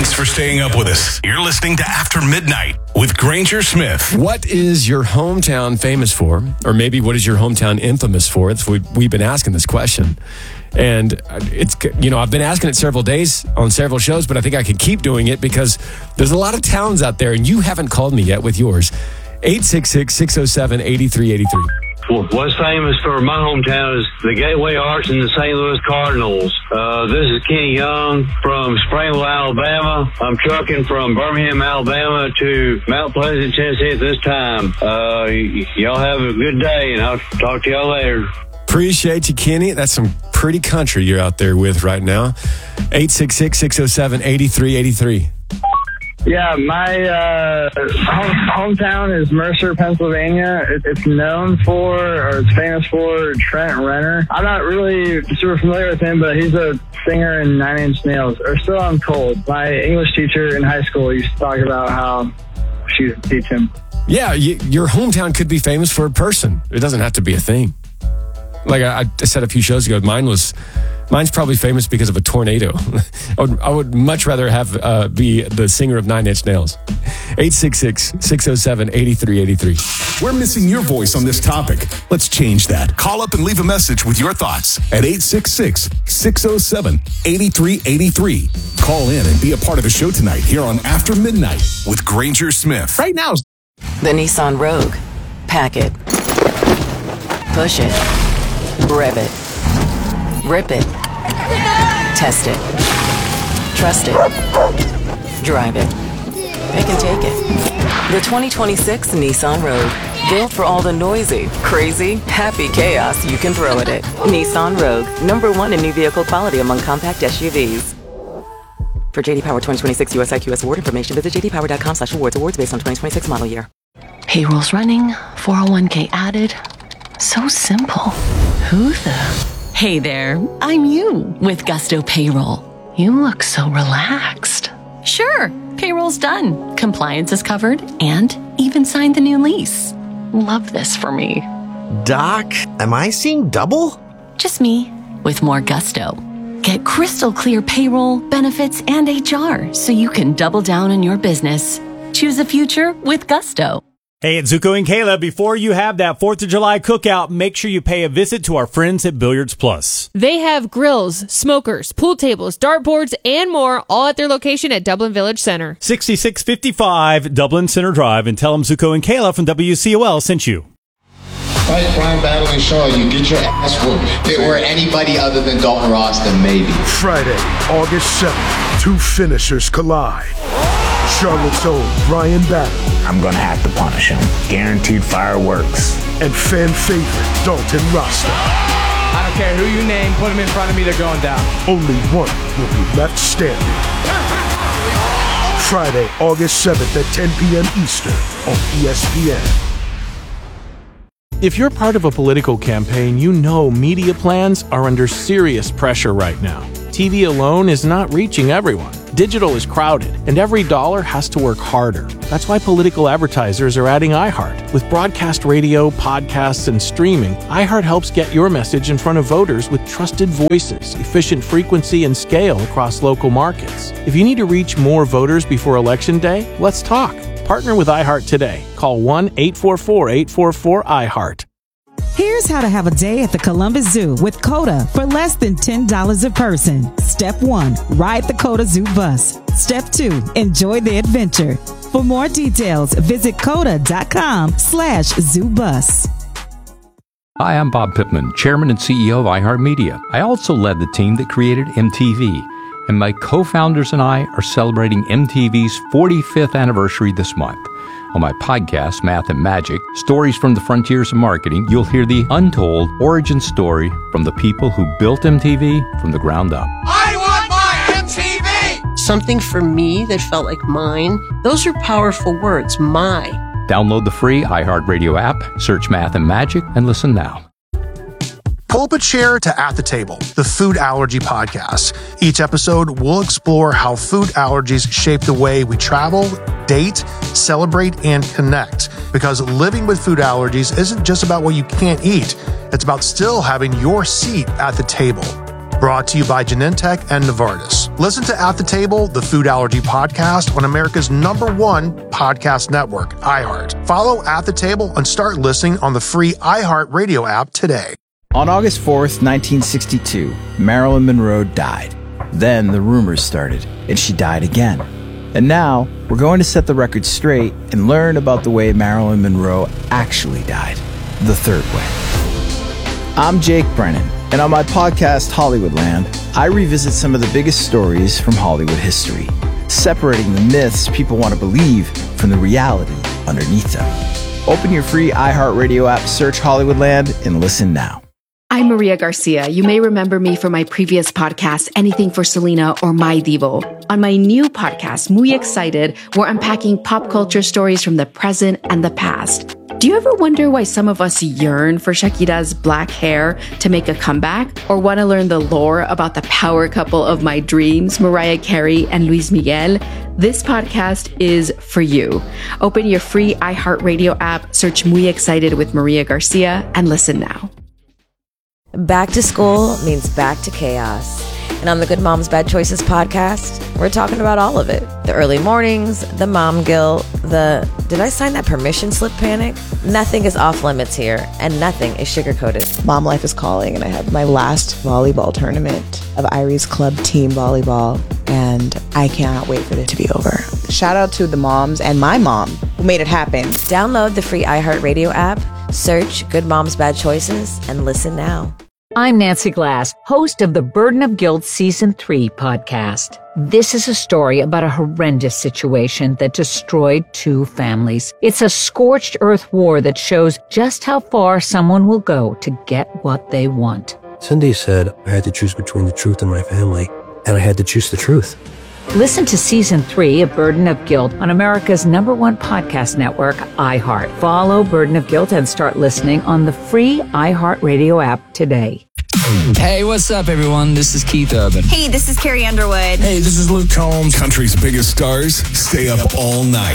Thanks for staying up with us. You're listening to After Midnight with Granger Smith. What is your hometown famous for? Or maybe what is your hometown infamous for? We've been asking this question. And it's, I've been asking it several days on several shows, but I think I can keep doing it because there's a lot of towns out there and you haven't called me yet with yours. 866-607-8383. What's famous for my hometown is the Gateway Arch and the St. Louis Cardinals. This is Kenny Young from Springville, Alabama. I'm trucking from Birmingham, Alabama to Mount Pleasant, Tennessee at this time. Y'all have a good day, and I'll talk to y'all later. Appreciate you, Kenny. That's some pretty country you're out there with right now. 866-607-8383. Yeah, my hometown is Mercer, Pennsylvania. It's known for, or it's famous for, Trent Renner. I'm not really super familiar with him, but he's a singer in Nine Inch Nails, or Still I'm Cold. My English teacher in high school used to talk about how she used to teach him. Yeah, your hometown could be famous for a person. It doesn't have to be a thing. Like I said a few shows ago, mine's probably famous because of a tornado. I would much rather have be the singer of Nine Inch Nails. 866-607-8383. We're missing your voice on this topic. Let's change that. Call up and leave a message with your thoughts at 866-607-8383. Call in and be a part of the show tonight here on After Midnight with Granger Smith. Right now. The Nissan Rogue. Pack it. Push it. Rev it. Rip it. Test it. Trust it. Drive it. Pick and take it. The 2026 Nissan Rogue. Built for all the noisy, crazy, happy chaos you can throw at it. Nissan Rogue. #1 in new vehicle quality among compact SUVs. For J.D. Power 2026 US IQS award information, visit jdpower.com/awards. Awards based on 2026 model year. Payroll's running. 401k added. So simple. Who the... Hey there, I'm you with Gusto Payroll. You look so relaxed. Sure, payroll's done. Compliance is covered and even signed the new lease. Love this for me. Doc, am I seeing double? Just me with more Gusto. Get crystal clear payroll, benefits, and HR so you can double down on your business. Choose a future with Gusto. Hey, it's Zuko and Kayla. Before you have that 4th of July cookout, make sure you pay a visit to our friends at Billiards Plus. They have grills, smokers, pool tables, dartboards, and more, all at their location at Dublin Village Center. 6655 Dublin Center Drive, and tell them Zuko and Kayla from WCOL sent you. Fight crime, battling Shaw, you get your ass whooped. If it were anybody other than Dalton Ross, then maybe. Friday, August 7th, two finishers collide. Charlotte's own Brian Battle. I'm going to have to punish him. Guaranteed fireworks. And fan favorite Dalton Rasta. I don't care who you name, put him in front of me, they're going down. Only one will be left standing. Friday, August 7th at 10 p.m. Eastern on ESPN. If you're part of a political campaign, you know media plans are under serious pressure right now. TV alone is not reaching everyone. Digital is crowded, and every dollar has to work harder. That's why political advertisers are adding iHeart. With broadcast radio, podcasts, and streaming, iHeart helps get your message in front of voters with trusted voices, efficient frequency, and scale across local markets. If you need to reach more voters before Election Day, let's talk. Partner with iHeart today. Call 1-844-844-iHeart. Here's how to have a day at the Columbus Zoo with COTA for less than $10 a person. Step 1, ride the COTA Zoo bus. Step 2, enjoy the adventure. For more details, visit COTA.com/zoobus. Hi, I'm Bob Pittman, Chairman and CEO of iHeartMedia. I also led the team that created MTV, and my co-founders and I are celebrating MTV's 45th anniversary this month. On my podcast, Math and Magic, Stories from the Frontiers of Marketing, you'll hear the untold origin story from the people who built MTV from the ground up. I want my MTV! Something for me that felt like mine. Those are powerful words, my. Download the free iHeartRadio app, search Math and Magic, and listen now. Pull up a chair to At the Table, the food allergy podcast. Each episode, we'll explore how food allergies shape the way we travel, date, celebrate, and connect. Because living with food allergies isn't just about what you can't eat. It's about still having your seat at the table. Brought to you by Genentech and Novartis. Listen to At the Table, the Food Allergy Podcast on America's #1 podcast network, iHeart. Follow At the Table and start listening on the free iHeart Radio app today. On August 4th, 1962, Marilyn Monroe died. Then the rumors started, and she died again. And now, we're going to set the record straight and learn about the way Marilyn Monroe actually died. The third way. I'm Jake Brennan, and on my podcast, Hollywoodland, I revisit some of the biggest stories from Hollywood history, separating the myths people want to believe from the reality underneath them. Open your free iHeartRadio app, search Hollywoodland, and listen now. I'm Maria Garcia. You may remember me from my previous podcast, Anything for Selena or My Divo. On my new podcast, Muy Excited, we're unpacking pop culture stories from the present and the past. Do you ever wonder why some of us yearn for Shakira's black hair to make a comeback? Or want to learn the lore about the power couple of my dreams, Mariah Carey and Luis Miguel? This podcast is for you. Open your free iHeartRadio app, search Muy Excited with Maria Garcia, and listen now. Back to school means back to chaos. And on the Good Moms Bad Choices podcast, we're talking about all of it. The early mornings, the mom guilt, the did I sign that permission slip panic? Nothing is off limits here, and nothing is sugar-coated. Mom life is calling, and I have my last volleyball tournament of Irie's club team volleyball, and I cannot wait for it to be over. Shout out to the moms and my mom who made it happen. Download the free iHeartRadio app, search Good Moms Bad Choices, and listen now. I'm Nancy Glass, host of the Burden of Guilt Season 3 podcast. This is a story about a horrendous situation that destroyed 2 families. It's a scorched earth war that shows just how far someone will go to get what they want. Cindy said I had to choose between the truth and my family, and I had to choose the truth. Listen to Season 3 of Burden of Guilt on America's #1 podcast network, iHeart. Follow Burden of Guilt and start listening on the free iHeartRadio app today. Hey, what's up, everyone? This is Keith Urban. Hey, this is Carrie Underwood. Hey, this is Luke Combs. Country's biggest stars stay up all night.